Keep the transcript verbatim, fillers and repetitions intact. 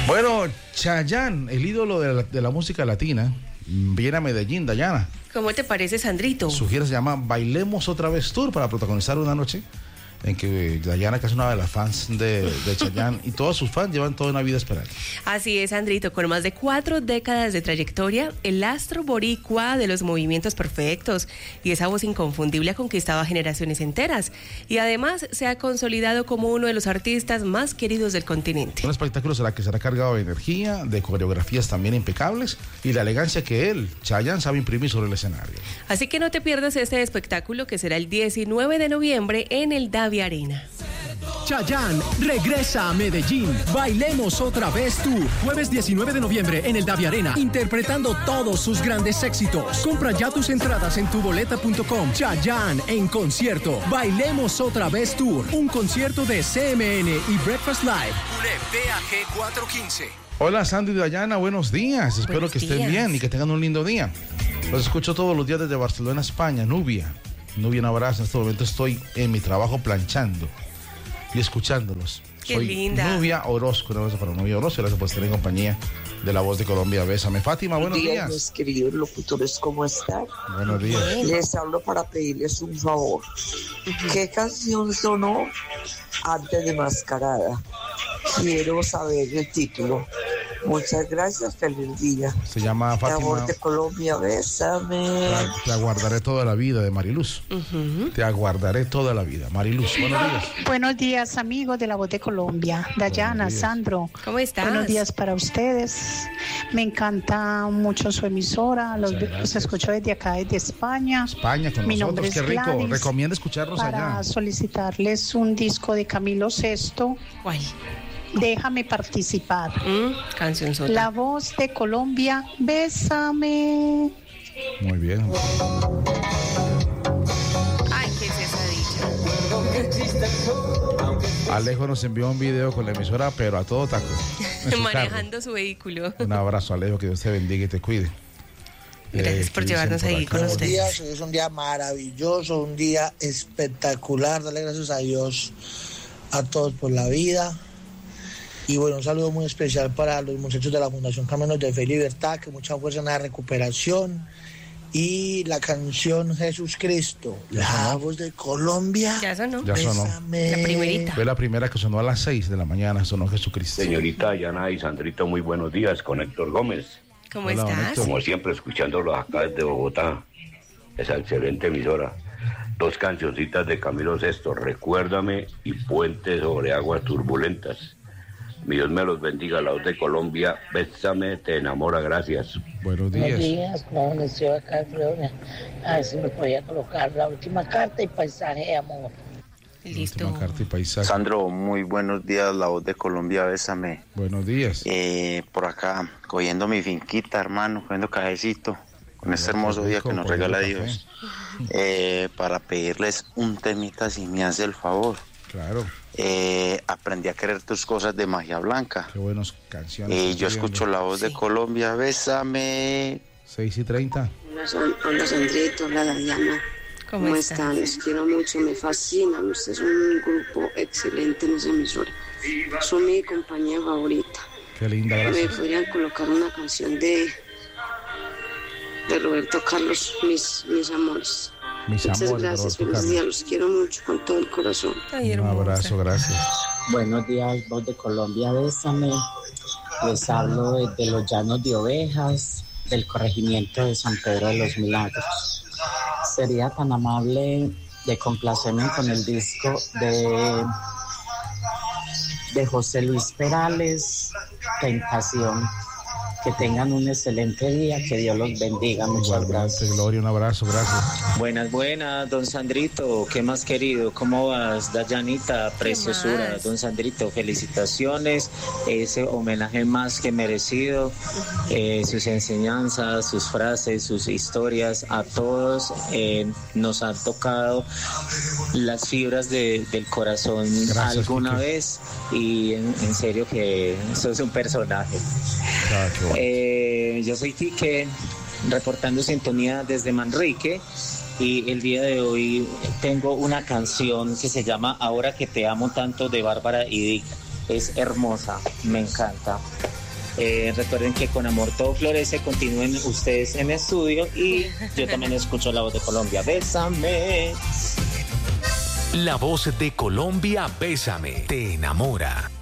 Bueno, Chayanne, el ídolo de la, de la música latina, viene a Medellín, Dayana. ¿Cómo te parece, Sandrito? Su gira se llama Bailemos Otra Vez Tour para protagonizar una noche en que Dayana, que es una de las fans de, de Chayanne, y todos sus fans llevan toda una vida esperando. Así es, Sandrito, con más de cuatro décadas de trayectoria, el astro boricua de los movimientos perfectos y esa voz inconfundible ha conquistado a generaciones enteras y además se ha consolidado como uno de los artistas más queridos del continente. Un espectáculo será que será cargado de energía, de coreografías también impecables y la elegancia que él, Chayanne, sabe imprimir sobre el escenario. Así que no te pierdas este espectáculo que será el diecinueve de noviembre en el Davi Arena. Chayanne regresa a Medellín. Bailemos Otra Vez Tour. Jueves diecinueve de noviembre en el Davi Arena, interpretando todos sus grandes éxitos. Compra ya tus entradas en tu boleta punto com. Chayanne en concierto. Bailemos Otra Vez Tour. Un concierto de C M N y Breakfast Live. P A G cuatrocientos quince. Hola, Sandy y Dayana, buenos días. Espero buenos que estén días. bien y que tengan un lindo día. Los escucho todos los días desde Barcelona, España. Nubia. Nubia, un abrazo. En este momento estoy en mi trabajo planchando y escuchándolos. Qué Soy linda. Nubia Orozco, un abrazo para Nubia Orozco. Gracias por estar en compañía de La Voz de Colombia. Bésame. Fátima, buenos días. Mis queridos locutores, ¿cómo están? Buenos días. Les hablo para pedirles un favor. ¿Qué canción sonó antes de Mascarada? Quiero saber el título. Muchas gracias, feliz día. Se llama La Fátima. Voz de Colombia, bésame. Te, te aguardaré toda la vida, de Mariluz. Uh-huh. Te aguardaré toda la vida. Mariluz, buenos días. Buenos días, amigos de La Voz de Colombia. Dayana, Buenos días. Sandro. ¿Cómo estás? Buenos días para ustedes. Me encanta mucho su emisora. Los, Muchas gracias. los escucho desde acá, desde España. España con Mi nombre nosotros, qué es rico. Gladys. Recomiendo escucharlos Para allá. solicitarles un disco de Camilo Sesto. ¿Cuál? Déjame participar. Mm, canción sota. La Voz de Colombia, bésame. Muy bien. Ay, qué es esa dicha. Alejo nos envió un video con la emisora, pero a todo taco. en su Manejando carro. su vehículo. Un abrazo, Alejo, que Dios te bendiga y te cuide. Gracias Eh, por ¿qué llevarnos dicen por ahí acá? con Buenos ustedes. días, hoy es un día maravilloso, un día espectacular. Dale gracias a Dios a todos por la vida. Y bueno, un saludo muy especial para los muchachos de la Fundación Caminos de Fe y Libertad, que mucha fuerza en la recuperación. Y la canción Jesús Cristo, La Voz de Colombia. Ya sonó. Ya sonó. Bésame. La primerita. Fue la primera que sonó a las seis de la mañana, sonó Jesucristo. Señorita Dayana y Sandrito, muy buenos días, con Héctor Gómez. ¿Cómo Hola, estás? Héctor. Como siempre, escuchándolos acá desde Bogotá. Esa excelente emisora. Dos cancioncitas de Camilo Sesto, Recuérdame y Puente sobre Aguas Turbulentas. Mi Dios me los bendiga, La Voz de Colombia, bésame, te enamora, gracias. Buenos Buenos días. días, como amaneció acá en Florida. A ver si me podía colocar la última carta y paisaje de amor. Listo. Última carta y paisaje. Sandro, muy buenos días, La Voz de Colombia, bésame. Buenos días. Eh, por acá, cogiendo mi finquita, hermano, cogiendo cafecito, con este hermoso qué día rico, que nos cogiendo regala café. Dios, eh, para pedirles un temita si me hace el favor. Claro. Eh, aprendí a querer tus cosas de Magia Blanca. Qué buenas canciones. Y yo estoy escucho viendo. La Voz de Colombia, bésame. seis y treinta. Hola, San- hola Sandrito, hola Dayana. ¿Cómo, ¿Cómo estás? están? Los quiero mucho, me fascinan. Ustedes son un grupo excelente en esa emisora. Son mi compañía favorita. Qué linda, Me gracias. podrían colocar una canción de de Roberto Carlos, mis, mis amores. Mis Muchas amores, gracias, Roberto feliz Carlos. día, los quiero mucho con todo el corazón. Ay, Un hermosa. abrazo, gracias. Buenos días, Voz de Colombia, bésame. Les hablo desde los Llanos de Ovejas, del corregimiento de San Pedro de los Milagros. Sería tan amable de complacerme con el disco de, de José Luis Perales, Tentación. Que tengan un excelente día, que Dios los bendiga. Muchas Igualmente, gracias. Gloria, un abrazo, gracias. Buenas, buenas, don Sandrito, ¿qué más querido? ¿Cómo vas? Dayanita, preciosura, más? don Sandrito, felicitaciones, ese homenaje más que merecido, eh, sus enseñanzas, sus frases, sus historias, a todos eh, nos han tocado las fibras de, del corazón Gracias, alguna Quique. vez y en, en serio que sos un personaje. Ah, qué bueno. Eh, yo soy Quique, reportando sintonía desde Manrique y el día de hoy tengo una canción que se llama Ahora que te amo tanto de Bárbara y Dick. es hermosa, me encanta. Eh, recuerden que con Amor Todo Florece, continúen ustedes en estudio y yo también escucho La Voz de Colombia. Bésame. La Voz de Colombia, Bésame, te enamora.